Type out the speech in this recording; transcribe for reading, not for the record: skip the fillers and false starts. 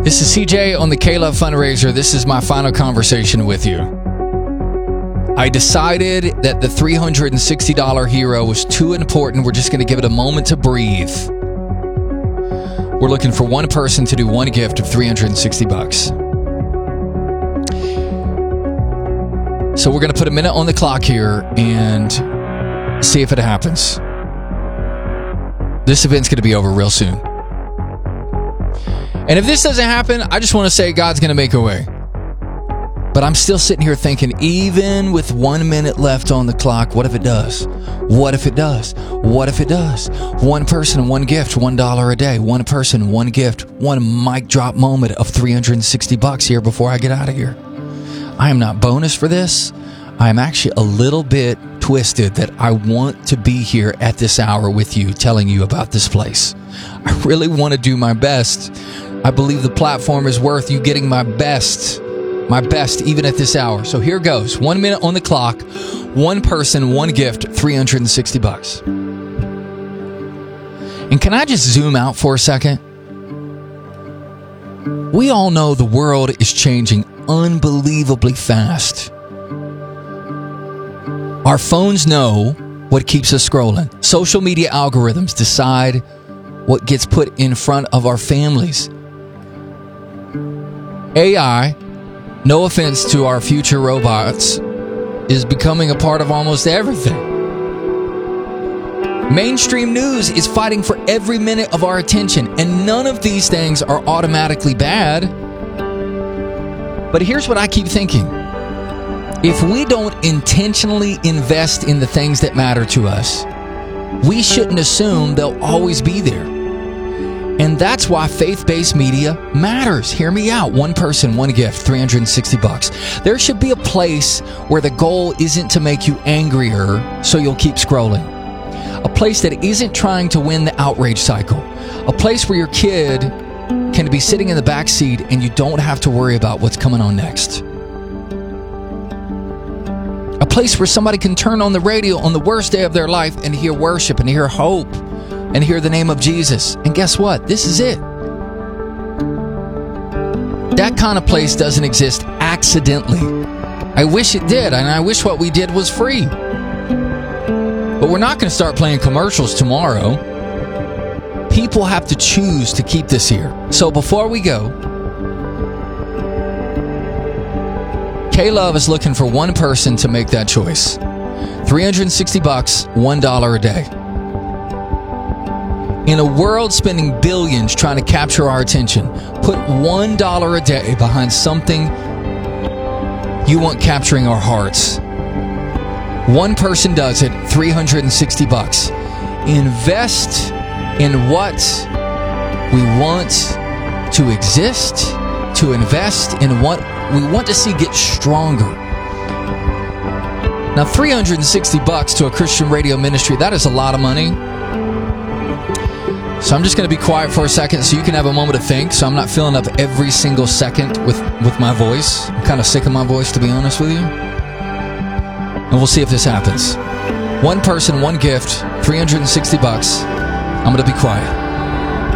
This is CJ on the K-Love Fundraiser. This is my final conversation with you. I decided that the $360 hero was too important. We're just going to give it a moment to breathe. We're looking for one person to do one gift of $360. So we're going to put a minute on the clock here and see if it happens. This event's going to be over real soon. And if this doesn't happen, I just want to say God's going to make a way. But I'm still sitting here thinking, even with 1 minute left on the clock, what if it does? What if it does? What if it does? One person, one gift, $1 a day. One person, one gift, one mic drop moment of $360 here before I get out of here. I am not bonus for this. I am actually a little bit twisted that I want to be here at this hour with you, telling you about this place. I really want to do my best. I believe the platform is worth you getting my best even at this hour. So here goes. 1 minute on the clock, one person, one gift, $360. And can I just zoom out for a second? We all know the world is changing unbelievably fast. Our phones know what keeps us scrolling. Social media algorithms decide what gets put in front of our families. AI, no offense to our future robots, is becoming a part of almost everything. Mainstream news is fighting for every minute of our attention, and none of these things are automatically bad. But here's what I keep thinking. If we don't intentionally invest in the things that matter to us, we shouldn't assume they'll always be there. And that's why faith-based media matters. Hear me out. One person, one gift, $360. There should be a place where the goal isn't to make you angrier so you'll keep scrolling. A place that isn't trying to win the outrage cycle. A place where your kid can be sitting in the back seat and you don't have to worry about what's coming on next. A place where somebody can turn on the radio on the worst day of their life and hear worship and hear hope and hear the name of Jesus. And guess what? This is it. That kind of place doesn't exist accidentally. I wish it did, and I wish what we did was free. But we're not going to start playing commercials tomorrow. People have to choose to keep this here. So before we go, K-Love is looking for one person to make that choice. $360, $1 a day. In a world spending billions trying to capture our attention, put $1 a day behind something you want capturing our hearts. One person does it, $360. Invest in what we want to exist, to invest in what we want to see get stronger. Now, $360 to a Christian radio ministry, that is a lot of money. So I'm just going to be quiet for a second so you can have a moment to think, so I'm not filling up every single second with my voice. I'm kind of sick of my voice, to be honest with you. And we'll see if this happens. One person, one gift, $360. I'm going to be quiet.